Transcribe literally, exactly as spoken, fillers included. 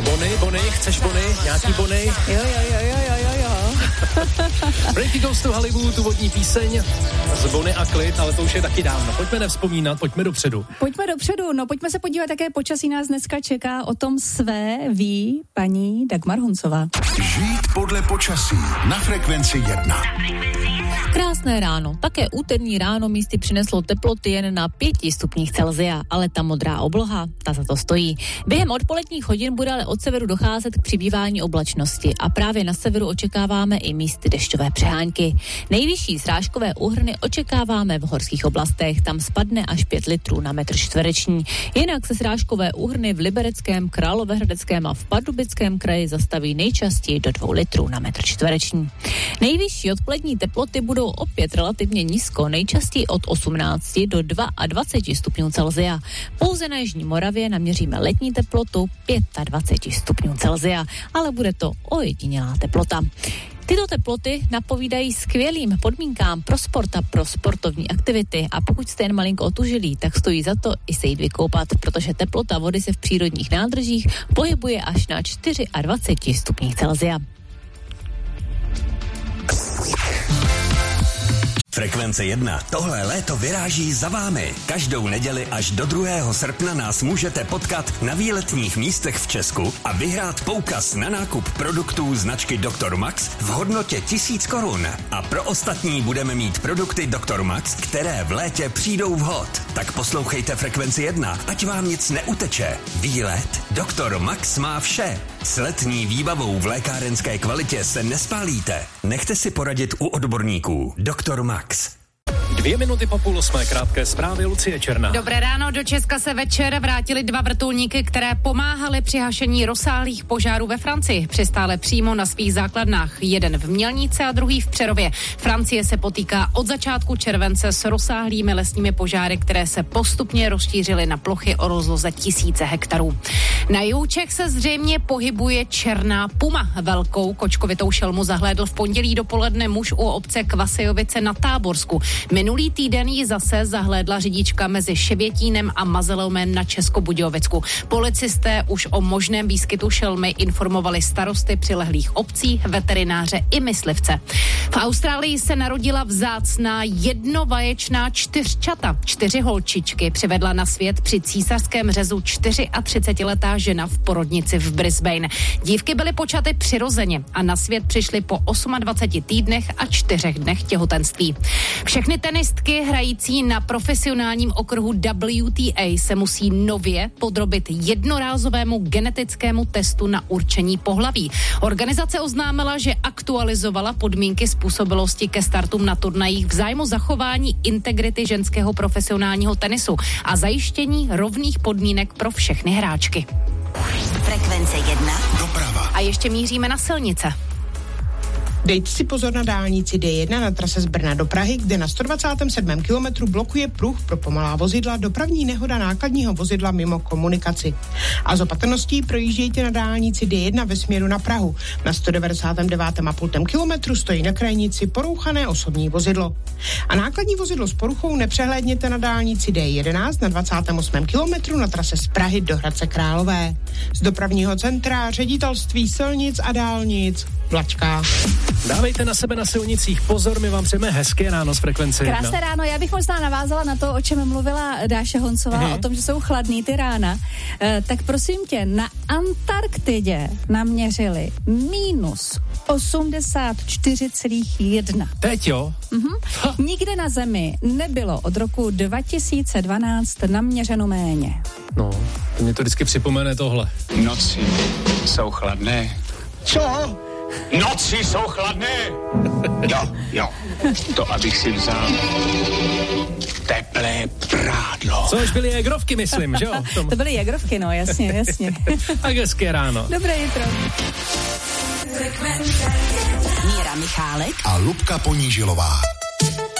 Bony, Bony, chceš Bony? Nějaký Bony? Jo, jo, jo, jo, jo, jo, jo. Breaky Goes to Hollywood, úvodní píseň z Bony a klid, ale to už je taky dávno. Pojďme nevzpomínat, pojďme dopředu. Pojďme dopředu, no pojďme se podívat, jaké počasí nás dneska čeká. O tom své ví paní Dagmar Huncová. Žít podle počasí na Frekvenci jedna. Krásné ráno. Také úterní ráno místy přineslo teploty jen na pěti stupních Celsia, ale ta modrá obloha, ta za to stojí. Během odpoledních hodin bude ale od severu docházet k přibývání oblačnosti a právě na severu očekáváme i místy dešťové přehánky. Nejvyšší srážkové úhrny očekáváme v horských oblastech, tam spadne až pět litrů na metr čtvereční. Jinak se srážkové úhrny v Libereckém, Královéhradeckém a v Pardubickém kraji zastaví nejčastěji do dvou litrů na metr čtvereční. Nejvyšší odpolední teploty budou opět relativně nízko, nejčastěji od osmnácti do dvaceti dvou stupňů Celsia. Pouze na jižní Moravě naměříme letní teplotu dvacet pět stupňů Celsia, ale bude to ojedinělá teplota. Tyto teploty napovídají skvělým podmínkám pro sport a pro sportovní aktivity a pokud jste jen malinko otužilí, tak stojí za to i se jít vykoupat, protože teplota vody se v přírodních nádržích pohybuje až na dvacet čtyři stupních Celsia. Frekvence jedna. Tohle léto vyráží za vámi. Každou neděli až do druhého srpna nás můžete potkat na výletních místech v Česku a vyhrát poukaz na nákup produktů značky doktor Max v hodnotě tisíc korun. A pro ostatní budeme mít produkty doktor Max, které v létě přijdou vhod. Tak poslouchejte Frekvenci jedna, ať vám nic neuteče. Výlet doktor Max má vše. S letní výbavou v lékárenské kvalitě se nespálíte. Nechte si poradit u odborníků. doktor Max. Dvě minuty po půl osmé, krátké zprávy, Lucie Černá. Dobré ráno, do Česka se večer vrátili dva vrtulníky, které pomáhaly při hašení rozsáhlých požárů ve Francii. Přistály přímo na svých základnách, jeden v Mělnice a druhý v Přerově. Francie se potýká od začátku července s rozsáhlými lesními požáry, které se postupně rozšířily na plochy o rozloze tisíce hektarů. Na jihu Čech se zřejmě pohybuje černá puma. Velkou kočkovitou šelmu zahlédl v pondělí dopoledne muž u obce Kvasejovice na Táborsku. Minulý týden ji zase zahlédla řidička mezi Šebětínem a Mazelomem na Českobudějovicku. Policisté už o možném výskytu šelmy informovali starosty přilehlých obcí, veterináře i myslivce. V Austrálii se narodila vzácná jednovaječná čtyřčata. Čtyři holčičky přivedla na svět při císařském řezu třicetičtyřletá žena v porodnici v Brisbane. Dívky byly počaty přirozeně a na svět přišly po dvaceti osmi týdnech a čtyřech dnech těhotenství. Všechny tenistky hrající na profesionálním okruhu W T A se musí nově podrobit jednorázovému genetickému testu na určení pohlaví. Organizace oznámila, že aktualizovala podmínky způsobilosti ke startům na turnajích v zájmu zachování integrity ženského profesionálního tenisu a zajištění rovných podmínek pro všechny hráčky. Frekvence jedna. Doprava. A ještě míříme na silnice. Dejte si pozor na dálnici D jedna na trase z Brna do Prahy, kde na sto dvacátém sedmém kilometru blokuje pruh pro pomalá vozidla dopravní nehoda nákladního vozidla mimo komunikaci. A z opatrností projíždějte na dálnici D jedna ve směru na Prahu. Na sto devadesátém devátém a půl kilometru stojí na krajnici porouchané osobní vozidlo. A nákladní vozidlo s poruchou nepřehlédněte na dálnici D jedenáct na dvacátém osmém kilometru na trase z Prahy do Hradce Králové. Z dopravního centra Ředitelství silnic a dálnic Vlačka. Dávejte na sebe na silnicích pozor, my vám přejeme hezké ráno z Frekvence jedna. Krásné ráno, já bych možná navázala na to, o čem mluvila Dáša Honcová, hmm. o tom, že jsou chladný ty rána. E, tak prosím tě, na Antarktidě naměřili mínus osmdesát čtyři celá jedna. Teď jo? Mhm. Nikde na Zemi nebylo od roku dva tisíce dvanáct naměřeno méně. No, to mě to vždycky připomene tohle. Noci jsou chladné. Co? Noci jsou chladné. Jo, jo. To abych si vzal teplé prádlo. Což byly jegrovky, myslím, že jo? Tom... To byly jegrovky, no, jasně, jasně. Tak hezké ráno. Dobré jitro. Míra Michálek a Lubka Ponížilová.